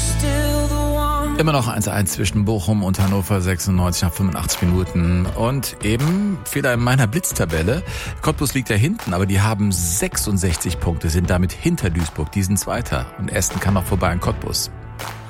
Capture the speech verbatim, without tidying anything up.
Immer noch eins eins zwischen Bochum und Hannover sechsundneunzig nach fünfundachtzig Minuten. Und eben, Fehler in meiner Blitztabelle. Cottbus liegt da hinten, aber die haben sechsundsechzig Punkte, sind damit hinter Duisburg. Die sind Zweiter. Und Esten kann noch vorbei an Cottbus.